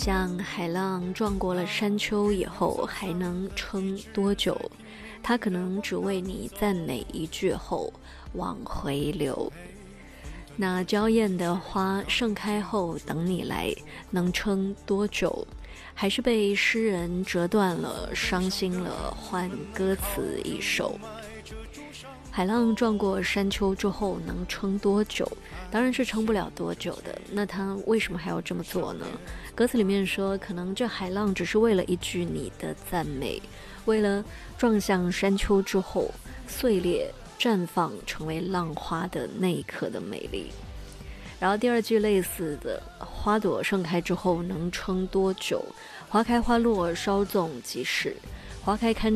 像海浪撞过了山丘以后还能撑多久，它可能只为你赞美一句后往回流。那娇艳的花盛开后等你来，能撑多久？还是被诗人折断了，伤心了，换歌词一首。海浪撞过山丘之后能撑多久？当然是撑不了多久的。那他为什么还要这么做呢？歌词里面说，可能这海浪只是为了一句你的赞美，为了撞向山丘之后碎裂绽放成为浪花的那一刻的美丽。然后第二句类似的，花朵盛开之后能撑多久？花开花落稍纵即逝，花开堪